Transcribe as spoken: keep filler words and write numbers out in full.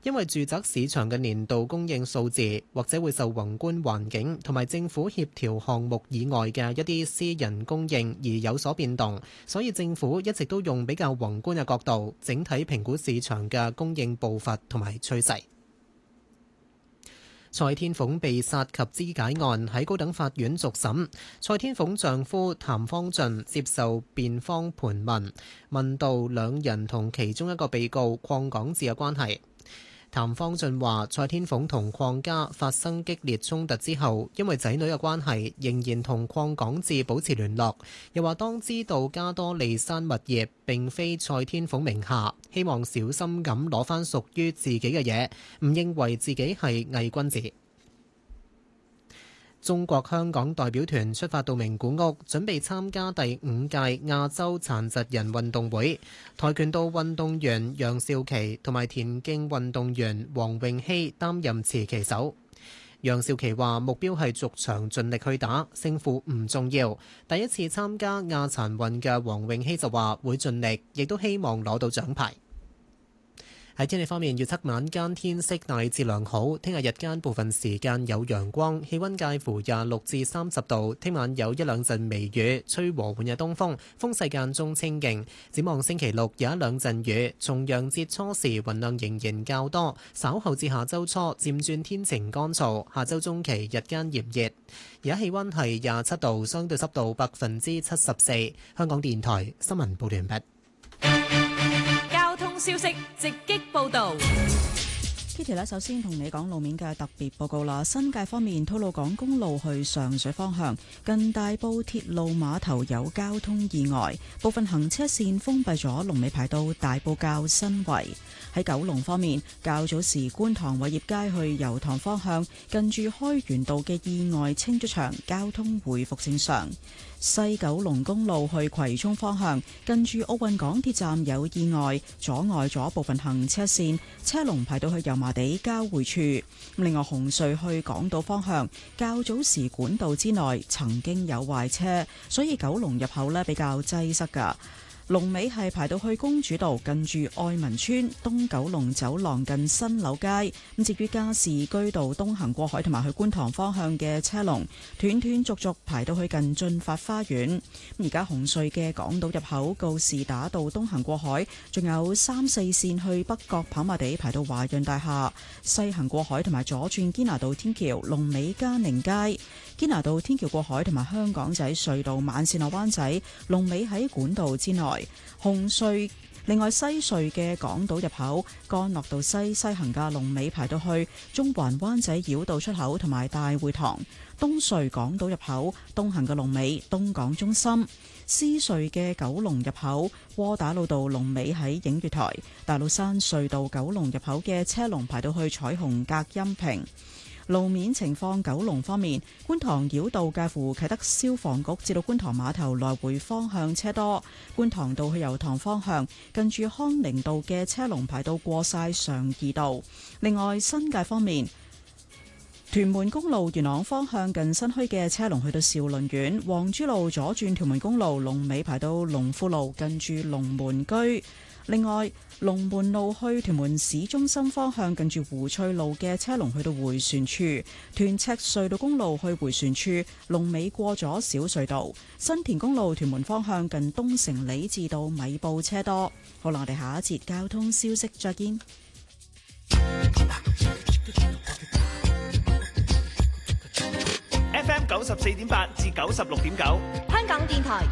因為住宅市場嘅年度供應數字或者會受宏觀環境同埋政府協調項目以外嘅一啲私人供應而有所變動，所以政府一直都用比較宏觀嘅角度，整體評估市場嘅供應步伐同埋趨勢。蔡天鳳被殺及肢解案喺高等法院續審，蔡天鳳丈夫譚方俊接受辯方盤問，問到兩人同其中一個被告鄺港智嘅關係。譚方俊話：蔡天鳳同鄺家發生激烈衝突之後，因為仔女嘅關係，仍然同鄺港智保持聯絡。又話當知道加多利山物業並非蔡天鳳名下，希望小心咁攞返屬於自己嘅嘢，唔認為自己係偽君子。中國香港代表團出發到名古屋，準備參加第五屆亞洲殘疾人運動會。跆拳道運動員楊少琪同埋田徑運動員黃永熙擔任持旗手。楊少琪話：目標係逐場盡力去打，勝負唔重要。第一次參加亞殘運嘅黃永熙就話會盡力，亦都希望攞到獎牌。喺天氣方面，預測晚間天色大致良好，聽日日間部分時間有陽光，氣溫介乎廿六至三十度。聽晚有一兩陣微雨，吹和緩嘅東風，風勢間中清勁。展望星期六有一兩陣雨，重陽節初時雲量仍然較多，稍後至下周初漸轉天晴乾燥，下周中期日間炎熱。而家氣溫係廿七度，相對濕度百分之七十四。香港電台新聞報道完畢。 交通消息直擊報道。 Kitty 咧，首先同你講路面嘅特別報告啦。新界方面，吐露港公路去上水方向，近大埔鐵路碼頭有交通意外，部分行車線封閉咗，龍尾排到大埔滘新圍。喺九龍方面，較早時觀塘偉業街去油塘方向，近住開源道嘅意外清咗場，交通回復正常。西九龍公路去葵涌方向，近住奧運港鐵站有意外，阻礙咗部分行車線，車龍排到去油麻地交匯處。另外，紅隧去港島方向，較早時管道之內曾經有壞車，所以九龍入口呢比較擠塞㗎。龍尾係排到去公主道，近住愛民村東九龍走廊近新樓街。咁至於加士居道東行過海同埋去觀塘方向嘅車龍，斷斷續續排到去近駿發花園。而家紅隧嘅港島入口告士打道東行過海，仲有三四線去北角跑馬地排到華潤大廈，西行過海同埋左轉堅拿道天橋龍尾嘉寧街。堅拿道天橋過海同埋香港仔隧道慢線落灣仔龍尾喺管道之內。紅隧另外西隧嘅港島入口干諾道西西行嘅龍尾排到去中環灣仔繞道出口同埋大會堂。東隧港島入口東行嘅龍尾東港中心。獅隧嘅九龍入口窩打老道龍尾喺映月台。大老山隧道九龍入口嘅車龍排到去彩虹隔音屏。路面情況，九龍方面，觀塘繞道介乎啟德消防局至到觀塘碼頭來回方向車多，觀塘道去油塘方向近住康寧道嘅車龍排到過晒常怡道。另外，新界方面，屯門公路元朗方向近新墟嘅車龍去到兆麟苑，黃珠路左轉屯門公路龍尾排到龍富路近住龍門居。另外，龍門路去屯門市中心方向近住湖翠路嘅車龍去到迴旋處，屯赤隧道公路去迴旋處龍尾過咗小隧道，新田公路屯門方向近東城里至到米埔車多。好啦，我哋下一節交通消息再見。 F M 九十四點八至九十六點九， 香港電台